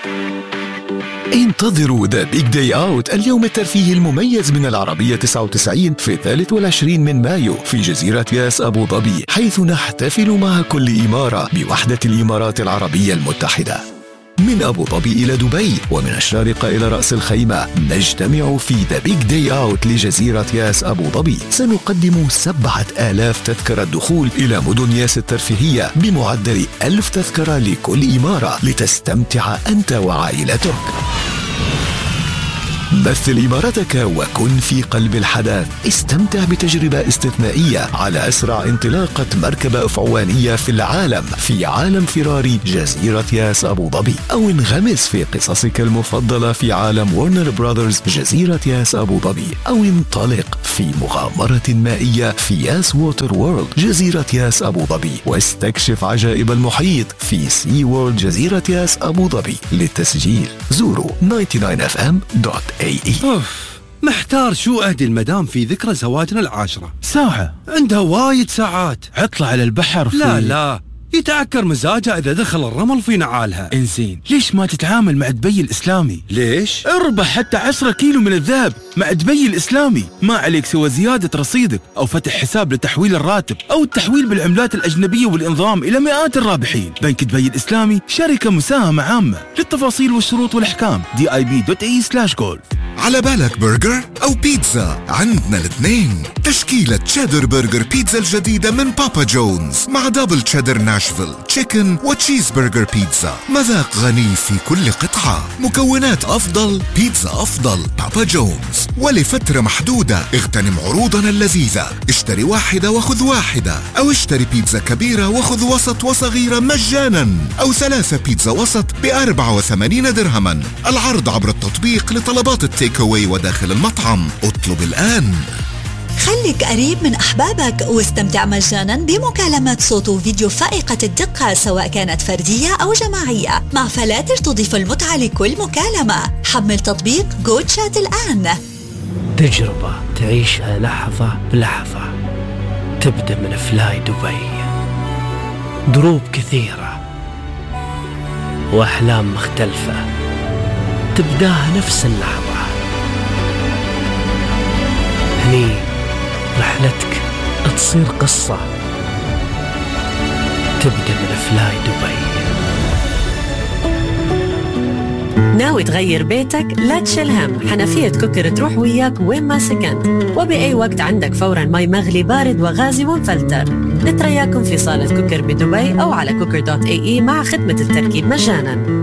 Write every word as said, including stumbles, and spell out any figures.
انتظروا ذا بيج داي اوت، اليوم الترفيهي المميز من العربية تسعة وتسعين في الثالث والعشرين من مايو في جزيرة ياس أبو ظبي، حيث نحتفل مع كل إمارة بوحدة الإمارات العربية المتحدة. من أبو ظبي إلى دبي ومن الشارقة إلى رأس الخيمة نجتمع في ذا بيج داي اوت لجزيرة ياس أبو ظبي. سنقدم سبعة آلاف تذكرة دخول إلى مدن ياس الترفيهية بمعدل ألف تذكرة لكل إمارة لتستمتع أنت وعائلتك. مثل إمارتك وكن في قلب الحدث. استمتع بتجربة استثنائية على أسرع انطلاقة مركبة أفعوانية في العالم في عالم فراري جزيرة ياس أبو ظبي، أو انغمس في قصصك المفضلة في عالم وارنر براذرز جزيرة ياس أبو ظبي، أو انطلق في مغامرة مائية في ياس ووتر وورلد جزيرة ياس أبو ظبي، واستكشف عجائب المحيط في سي وورلد جزيرة ياس أبو ظبي. للتسجيل زوروا تسعة وتسعين إف إم دوت إيه إي. أوف، محتار شو أهدي المدام في ذكرى زواجنا العاشرة. ساعة؟ عندها وايد ساعات. عطلة على البحر في... لا لا، يتعكر مزاجها إذا دخل الرمل في نعالها. إنزين، ليش ما تتعامل مع دبي الإسلامي؟ ليش؟ اربح حتى عشرة كيلو من الذهب مع دبي الإسلامي، ما عليك سوى زيادة رصيدك أو فتح حساب لتحويل الراتب أو التحويل بالعملات الأجنبية والإنضمام إلى مئات الرابحين. بنك دبي الإسلامي شركة مساهمة عامة. للتفاصيل والشروط والأحكام دي آي بي دوت إي سلاش جولف. على بالك برجر أو بيتزا؟ عندنا الاثنين. تشكيلة تشيدر برجر بيتزا الجديدة من بابا جونز مع دبل تشيدر ناشفيل تشيكن وتشيز برجر بيتزا. مذاق غني في كل قطعة، مكونات أفضل، بيتزا أفضل. بابا جونز. ولفترة محدودة اغتنم عروضنا اللذيذة. اشتري واحدة وخذ واحدة، أو اشتري بيتزا كبيرة وخذ وسط وصغيرة مجانا، أو ثلاثة بيتزا وسط بأربعة وثمانين درهما. العرض عبر التطبيق لطلبات التيك أواي وداخل المطعم. اطلب الآن. خليك قريب من أحبابك واستمتع مجانا بمكالمات صوت وفيديو فائقة الدقة، سواء كانت فردية أو جماعية، مع فلاتر تضيف المتعة لكل مكالمة. حمل تطبيق جو تشات الآن. تجربة تعيشها لحظة بلحظة. تبدأ من فلاي دبي، دروب كثيرة وأحلام مختلفة تبداها نفس اللحظة. هني رحلتك تصير قصة، تبدأ من فلاي دبي. ناوي تغير بيتك؟ لا تشيل هم، حنفية كوكر تروح وياك وين ما سكنت، وبأي وقت عندك فورا مي مغلي بارد وغازي ومفلتر. نترياكم في صالة كوكر بدبي أو على كوكر دوت إيه إي مع خدمة التركيب مجانا.